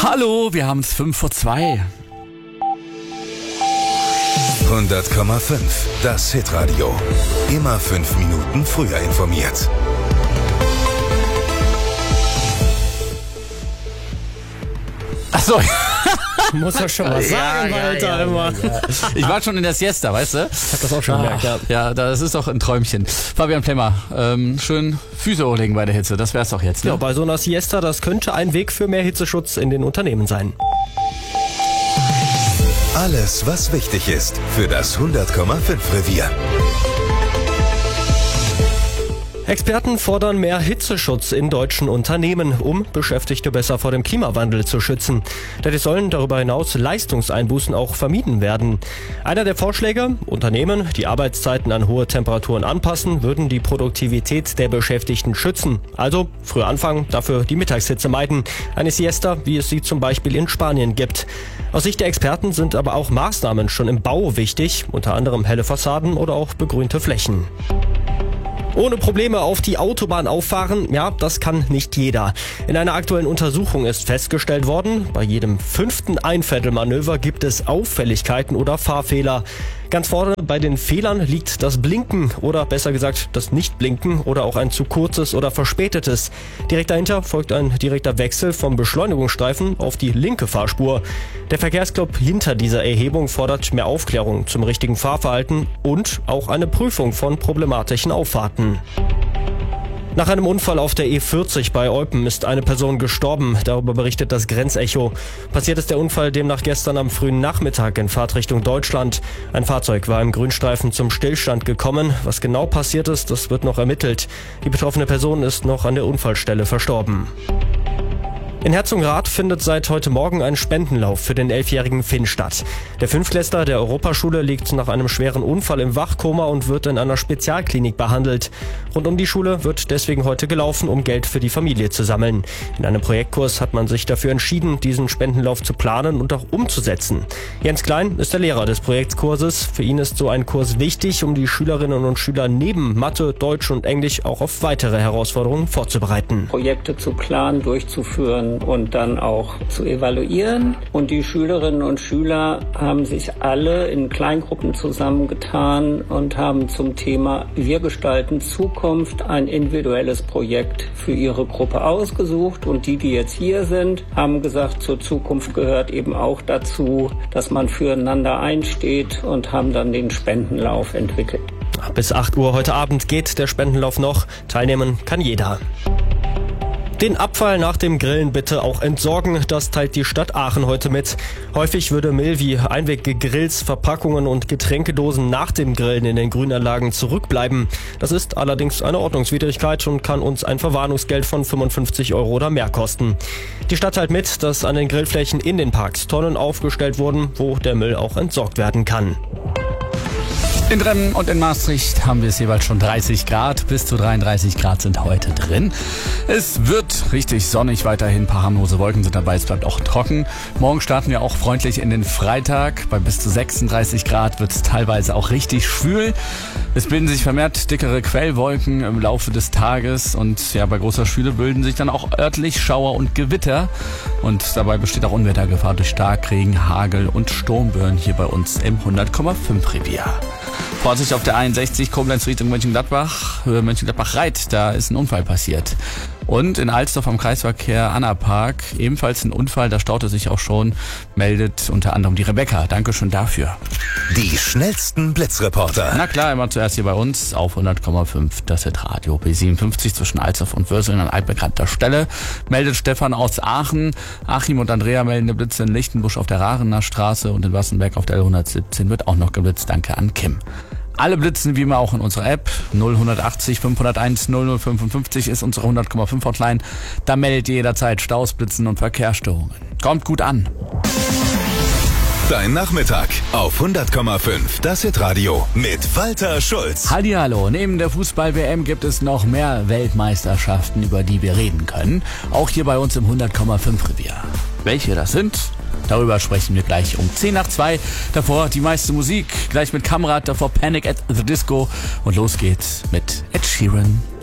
Hallo, wir haben es 1:05. 100,5. Das Hitradio. Immer 5 Minuten früher informiert. Achso. Muss er schon mal sagen, Walter, immer. Ja. Ich war schon in der Siesta, weißt du? Ich hab das auch schon gemerkt, ja. Ja, das ist doch ein Träumchen. Fabian Plemmer, schön Füße hochlegen bei der Hitze, das wär's doch jetzt, ne? Ja, bei so einer Siesta, das könnte ein Weg für mehr Hitzeschutz in den Unternehmen sein. Alles, was wichtig ist für das 100,5 Revier. Experten fordern mehr Hitzeschutz in deutschen Unternehmen, um Beschäftigte besser vor dem Klimawandel zu schützen. Dadurch sollen darüber hinaus Leistungseinbußen auch vermieden werden. Einer der Vorschläge: Unternehmen, die Arbeitszeiten an hohe Temperaturen anpassen, würden die Produktivität der Beschäftigten schützen. Also früher anfangen, dafür die Mittagshitze meiden. Eine Siesta, wie es sie zum Beispiel in Spanien gibt. Aus Sicht der Experten sind aber auch Maßnahmen schon im Bau wichtig, unter anderem helle Fassaden oder auch begrünte Flächen. Ohne Probleme auf die Autobahn auffahren, ja, das kann nicht jeder. In einer aktuellen Untersuchung ist festgestellt worden, bei jedem 5. Einviertelmanöver gibt es Auffälligkeiten oder Fahrfehler. Ganz vorne bei den Fehlern liegt das Blinken oder besser gesagt das Nichtblinken oder auch ein zu kurzes oder verspätetes. Direkt dahinter folgt ein direkter Wechsel vom Beschleunigungsstreifen auf die linke Fahrspur. Der Verkehrsclub hinter dieser Erhebung fordert mehr Aufklärung zum richtigen Fahrverhalten und auch eine Prüfung von problematischen Auffahrten. Nach einem Unfall auf der E40 bei Eupen ist eine Person gestorben. Darüber berichtet das Grenzecho. Passiert ist der Unfall demnach gestern am frühen Nachmittag in Fahrtrichtung Deutschland. Ein Fahrzeug war im Grünstreifen zum Stillstand gekommen. Was genau passiert ist, das wird noch ermittelt. Die betroffene Person ist noch an der Unfallstelle verstorben. In Herzogenrath findet seit heute Morgen ein Spendenlauf für den 11-jährigen Finn statt. Der Fünftklässler der Europaschule liegt nach einem schweren Unfall im Wachkoma und wird in einer Spezialklinik behandelt. Rund um die Schule wird deswegen heute gelaufen, um Geld für die Familie zu sammeln. In einem Projektkurs hat man sich dafür entschieden, diesen Spendenlauf zu planen und auch umzusetzen. Jens Klein ist der Lehrer des Projektkurses. Für ihn ist so ein Kurs wichtig, um die Schülerinnen und Schüler neben Mathe, Deutsch und Englisch auch auf weitere Herausforderungen vorzubereiten. Projekte zu planen, durchzuführen und dann auch zu evaluieren. Und die Schülerinnen und Schüler haben sich alle in Kleingruppen zusammengetan und haben zum Thema Wir gestalten Zukunft ein individuelles Projekt für ihre Gruppe ausgesucht. Und die jetzt hier sind, haben gesagt, zur Zukunft gehört eben auch dazu, dass man füreinander einsteht und haben dann den Spendenlauf entwickelt. Bis 8 Uhr heute Abend geht der Spendenlauf noch. Teilnehmen kann jeder. Den Abfall nach dem Grillen bitte auch entsorgen, das teilt die Stadt Aachen heute mit. Häufig würde Müll wie Einweggegrills, Verpackungen und Getränkedosen nach dem Grillen in den Grünanlagen zurückbleiben. Das ist allerdings eine Ordnungswidrigkeit und kann uns ein Verwarnungsgeld von 55 € oder mehr kosten. Die Stadt teilt mit, dass an den Grillflächen in den Parks Tonnen aufgestellt wurden, wo der Müll auch entsorgt werden kann. In Remmen und in Maastricht haben wir es jeweils schon 30 Grad. Bis zu 33 Grad sind heute drin. Es wird richtig sonnig weiterhin. Ein paar harmlose Wolken sind dabei. Es bleibt auch trocken. Morgen starten wir auch freundlich in den Freitag. Bei bis zu 36 Grad wird es teilweise auch richtig schwül. Es bilden sich vermehrt dickere Quellwolken im Laufe des Tages. Und ja, bei großer Schwüle bilden sich dann auch örtlich Schauer und Gewitter. Und dabei besteht auch Unwettergefahr durch Starkregen, Hagel und Sturmböen hier bei uns im 100,5 Revier. Vorsicht auf der 61 Koblenz Richtung Mönchengladbach, Höhe Mönchengladbach-Reit, da ist ein Unfall passiert. Und in Alsdorf am Kreisverkehr Annapark ebenfalls ein Unfall, da staute sich auch schon, meldet unter anderem die Rebecca. Dankeschön dafür. Die schnellsten Blitzreporter. Na klar, immer zuerst hier bei uns auf 100,5, das Hitradio B57 zwischen Alsdorf und Würselen an altbekannter Stelle. Meldet Stefan aus Aachen. Achim und Andrea melden eine Blitze in Lichtenbusch auf der Rarener Straße und in Wassenberg auf der L117 wird auch noch geblitzt. Danke an Kim. Alle blitzen wie immer auch in unserer App. 0180 501 0055 ist unsere 100,5 Hotline. Da meldet ihr jederzeit Staus, Blitzen und Verkehrsstörungen. Kommt gut an. Dein Nachmittag auf 100,5. Das Hitradio mit Walter Schulz. Hallihallo, neben der Fußball-WM gibt es noch mehr Weltmeisterschaften, über die wir reden können. Auch hier bei uns im 100,5 Revier. Welche das sind? Darüber sprechen wir gleich um 10 nach 2. Davor die meiste Musik, gleich mit Kamrat, davor Panic at the Disco und los geht's mit Ed Sheeran.